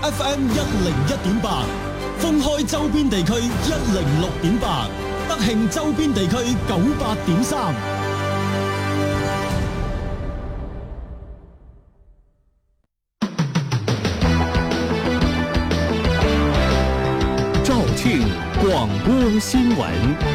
FM101.8，封開周邊地區106.8，德慶周邊地區98.3。 肇庆廣播新聞。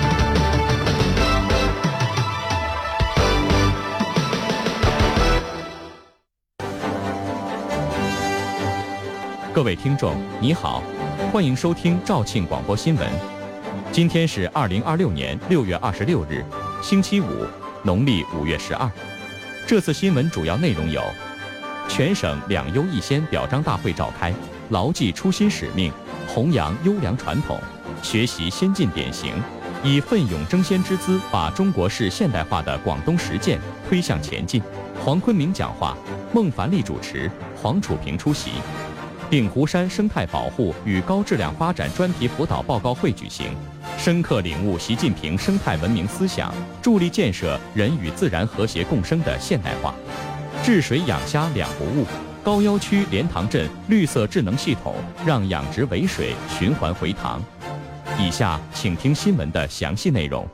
各位听众，你好，欢迎收听肇庆广播新闻。今天是2026年6月26日，星期五，农历5月12。这次新闻主要内容有：全省两优一先表彰大会召开，牢记初心使命，弘扬优良传统，学习先进典型，以奋勇争先之姿，把中国式现代化的广东实践推向前进。黄坤明讲话，孟凡利主持，黄楚平出席。鼎湖山生态保护与高质量发展专题辅导报告会举行，深刻领悟习近平生态文明思想，助力建设人与自然和谐共生的现代化。治水养虾两不误，高要区莲塘镇绿色智能系统让养殖尾水循环回塘。以下请听新闻的详细内容。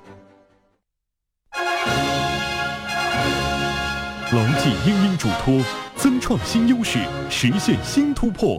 牢记殷殷嘱托，增创新优势，实现新突破。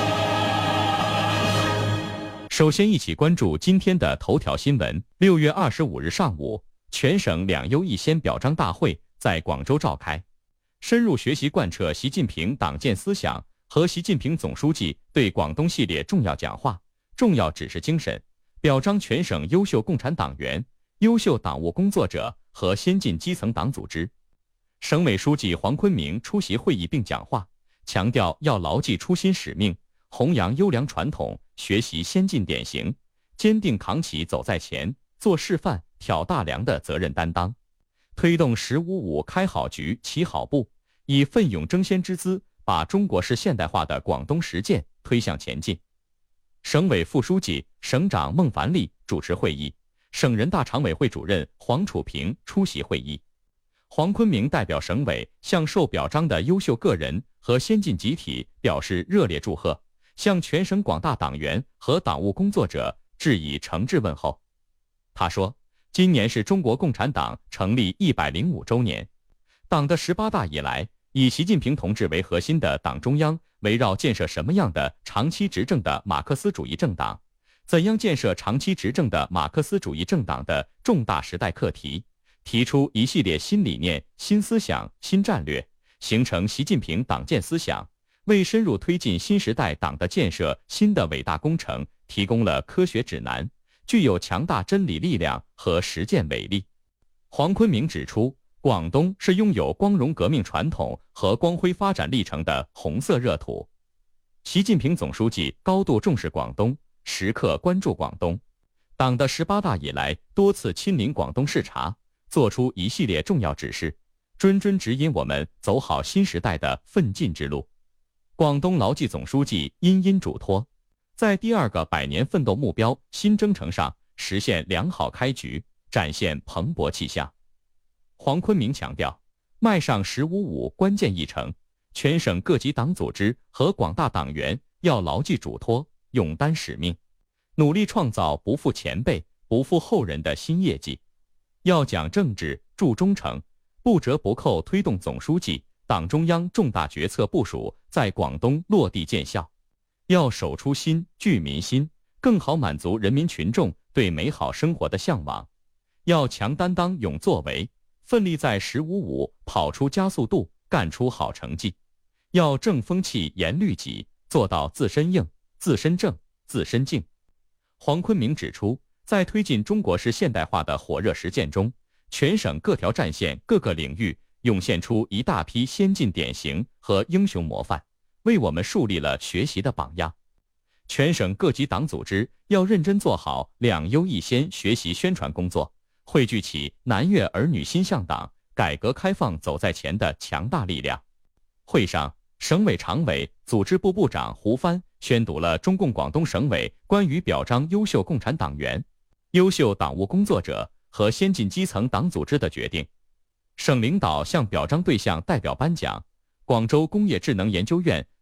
首先一起关注今天的头条新闻。6月25日上午，全省两优一先表彰大会在广州召开，深入学习贯彻习近平党建思想和习近平总书记对广东系列重要讲话、重要指示精神，表彰全省优秀共产党员、优秀党务工作者和先进基层党组织。省委书记黄坤明出席会议并讲话，强调要牢记初心使命，弘扬优良传统，学习先进典型，坚定扛起走在前、做示范、挑大梁的责任担当，推动“1055”开好局、起好步，以奋勇争先之姿，把中国式现代化的广东实践推向前进。省委副书记、省长孟凡利主持会议，省人大常委会主任黄楚平出席会议。黄坤明代表省委向受表彰的优秀个人和先进集体表示热烈祝贺，向全省广大党员和党务工作者致以诚挚问候。他说，今年是中国共产党成立105周年，党的18大以来，以习近平同志为核心的党中央围绕建设什么样的长期执政的马克思主义政党，怎样建设长期执政的马克思主义政党的重大时代课题，提出一系列新理念、新思想、新战略，形成习近平党建思想，为深入推进新时代党的建设新的伟大工程提供了科学指南，具有强大真理力量和实践伟力。黄坤明指出，广东是拥有光荣革命传统和光辉发展历程的红色热土。习近平总书记高度重视广东，时刻关注广东。党的18大以来多次亲临广东视察，做出一系列重要指示，谆谆指引我们走好新时代的奋进之路。广东牢记总书记殷殷嘱托，在第2个100年奋斗目标新征程上实现良好开局，展现蓬勃气象。黄坤明强调，迈上“1055”关键一程，全省各级党组织和广大党员要牢记嘱托，勇担使命，努力创造不负前辈、不负后人的新业绩。要讲政治、注忠诚，不折不扣推动总书记、党中央重大决策部署在广东落地见效。要守初心、聚民心，更好满足人民群众对美好生活的向往。要强担当、勇作为，奋力在“1055”跑出加速度，干出好成绩。要正风气、严律己，做到自身硬、自身正、自身静。黄坤明指出，在推进中国式现代化的火热实践中，全省各条战线、各个领域涌现出一大批先进典型和英雄模范，为我们树立了学习的榜样。全省各级党组织要认真做好两优一先学习宣传工作，汇聚起南粤儿女心向党、改革开放走在前的强大力量。会上，省委常委、组织部部长胡帆宣读了中共广东省委关于表彰优秀共产党员、优秀党务工作者和先进基层党组织的决定。省领导向表彰对象代表颁奖，广州工业智能研究院